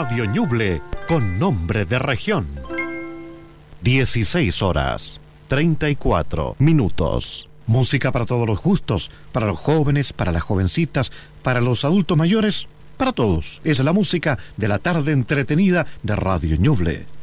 Radio Ñuble, con nombre de región. 16 horas, 34 minutos. Música para todos los gustos, para los jóvenes, para las jovencitas, para los adultos mayores, para todos. Es la música de la tarde entretenida de Radio Ñuble.